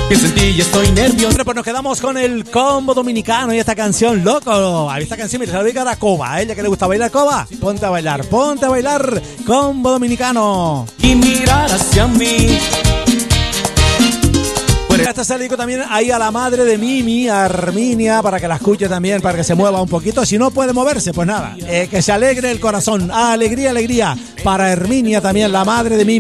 Pienso en ti y estoy nervioso. Pues nos quedamos con el combo dominicano y esta canción, loco. A esta canción me se la dedica a Coba. A ella que le gusta bailar Coba, ponte a bailar, combo dominicano. Y mirar hacia mí. Esta se la dedico también ahí a la madre de Mimi, a Herminia, para que la escuche también, para que se mueva un poquito. Si no puede moverse, pues nada, que se alegre el corazón. Alegría, alegría. Para Herminia también, la madre de Mimi.